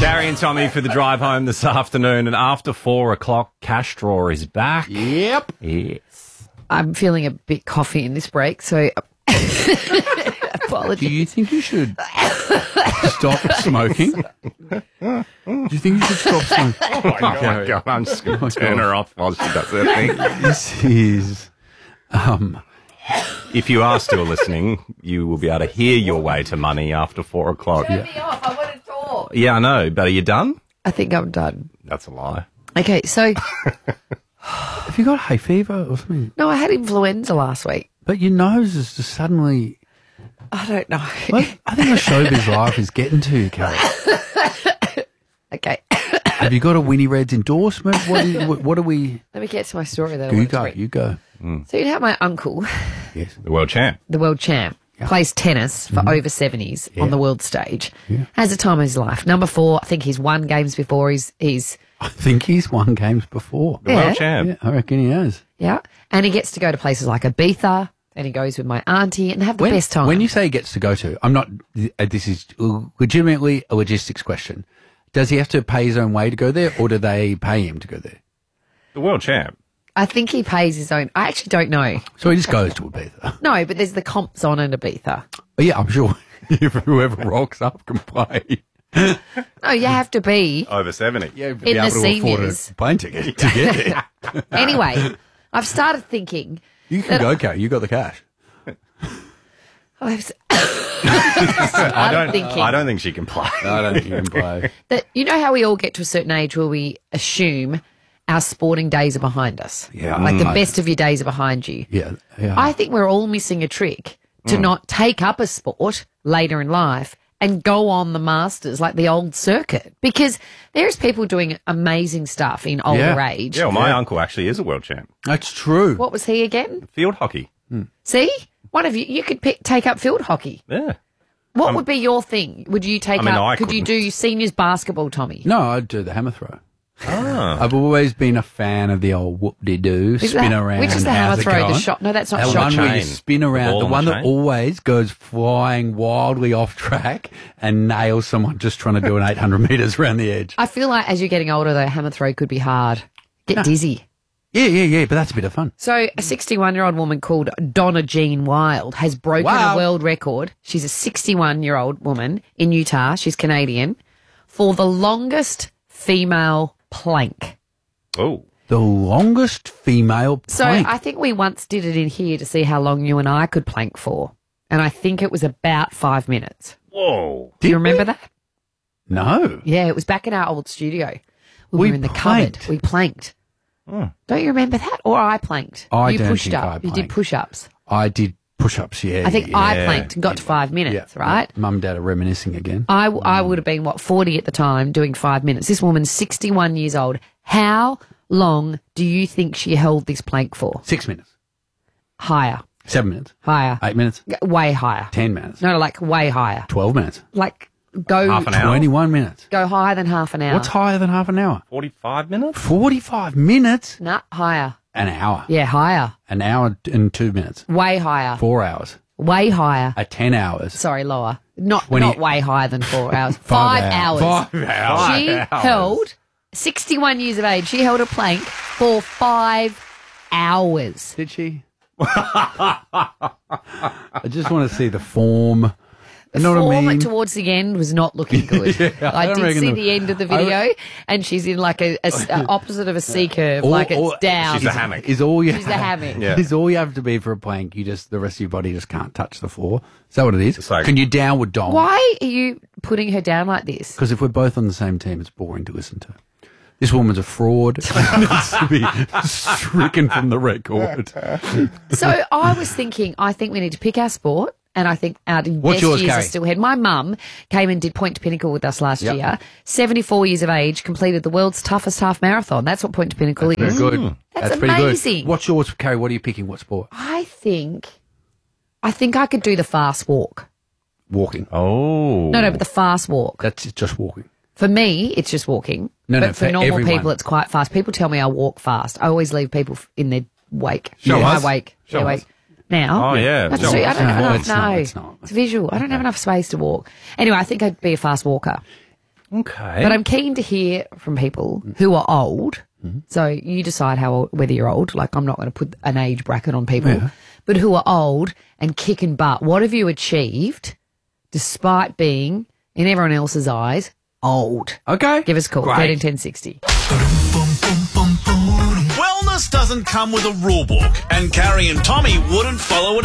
Gary and Tommy for the drive home this afternoon, and after 4 o'clock, Cash Draw is back. Yep. Yes. I'm feeling a bit coffee in this break, so apologies. Do you think you should stop smoking? Do you think you should stop smoking? Oh, my God. I'm just going to turn her off while she does her thing. This is... If you are still listening, you will be able to hear your way to money after 4 o'clock. Turn me off. I want to talk. Yeah, I know, but are you done? I think I'm done. That's a lie. Okay, so Have you got hay fever or something? no, I had influenza last week. But your nose is just suddenly... I don't know. Well, I think the showbiz life is getting to you, Carol. Okay, Have you got a Winnie Red's endorsement? What are we... let me get to my story though. You go. So you know how my uncle, Yes. The world champ. the world champ, plays tennis for over 70s on the world stage. Has the time of his life. Number 4, I think he's won games before. He's I think he's won games before. The world champ. Yeah, I reckon he has. yeah, and he gets to go to places like Ibiza. And he goes with my auntie and have the best time. When you say he gets to go to, I'm not, this is legitimately a logistics question. Does he have to pay his own way to go there, or do they pay him to go there? The world champ. I think he pays his own. I actually don't know. So he just goes to Ibiza. No, but there's the comps on in Ibiza. But yeah, I'm sure if whoever rocks up can play. No, you have to be. Over 70. Yeah, In the seniors. a plane ticket to get there. Anyway, I've started thinking. You can go, Kate. You got the cash. I've I don't think she can play. I don't think you can play. that you know how we all get to a certain age where we assume our sporting days are behind us. Yeah. Like the best of your days are behind you. Yeah. I think we're all missing a trick to not take up a sport later in life and go on the Masters like the old circuit, because there's people doing amazing stuff in older age. Yeah, well, my uncle actually is a world champ. That's true. What was he again? Field hockey. See? One of you could take up field hockey. Yeah. What would be your thing? Would you take I up, could you couldn't. do seniors basketball, Tommy? No, I'd do the hammer throw. Ah. I've always been a fan of the old whoop-de-doo, spin around. Which is the how's hammer it throw? The going? shot? No, that's not The shot. one where you chain. spin around, The the ball one on the that chain. always goes flying wildly off track and nails someone just trying to do an 800 metres around the edge. I feel like as you're getting older, the hammer throw could be hard. Get dizzy. Yeah, but that's a bit of fun. So a 61-year-old woman called Donna Jean Wild has broken Wow. a world record. She's a 61-year-old woman in Utah. She's Canadian for the longest female plank. Oh. The longest female So plank. I think we once did it in here to see how long you and I could plank for. And I think it was about 5 minutes. Whoa. Do you remember that? No. Yeah, it was back in our old studio. We We were in the planked. cupboard. We planked. Don't you remember that? Or I planked. I you don't pushed think up. I You did planked. push-ups. I did push-ups, yeah. I think yeah, I planked and got to 5 minutes, right? Mum and Dad are reminiscing again. I would have been, 40 at the time doing 5 minutes. This woman's 61 years old. How long do you think she held this plank for? 6 minutes. Higher. 7 minutes. Higher. 8 minutes. Way higher. 10 minutes. No, like way higher. 12 minutes. Like go Half an hour. 21 minutes. go higher than half an hour. What's higher than half an hour? 45 minutes? 45 minutes? Nah, higher. An hour. Yeah, higher. An hour and 2 minutes. Way higher. 4 hours. Way higher. 10 hours. Sorry, lower. Not 20 not way higher than 4 hours. 5 hours. 5 hours. She held 61 years of age. She held a plank for 5 hours. Did she? I just want to see the form. You know what I Form mean? towards the end was not looking good. I don't did reckon see the- the end of the video, and she's in like a opposite of a C curve, like it's down. She's a hammock. Is all you She's a hammock. Yeah. Is all you have to be for a plank. You just the rest of your body just can't touch the floor. Is that what it is? It's like- Can you downward dog? Why are you putting her down like this? Because if we're both on the same team, it's boring to listen to. This woman's a fraud. Needs to be stricken from the record. So I was thinking, I think we need to pick our sport. And I think our best yours, years are Carrie? still ahead. My mum came and did Point to Pinnacle with us last year. 74 years of age, completed the world's toughest half marathon. That's what Point to Pinnacle is. Very good. That's pretty amazing. good. What's yours, Carrie? What are you picking? What sport? I think I could do the fast walk. Walking. Oh. No, but the fast walk. That's just walking. For me, it's just walking. No, but no, for for normal everyone. people, it's quite fast. People tell me I walk fast. I always leave people in their wake. Show my us. wake. Show Their us. wake. Now. Oh, yeah. That's Show true. us. I don't have No, enough. it's not, No, it's not. It's visual. I don't have enough space to walk. Anyway, I think I'd be a fast walker. Okay. But I'm keen to hear from people who are old. So you decide whether you're old. Like, I'm not going to put an age bracket on people, but who are old and kicking butt. What have you achieved despite being, in everyone else's eyes, old? Okay. Give us a call, Great. 131060. Wellness doesn't come with a rule book, and Carrie and Tommy wouldn't follow it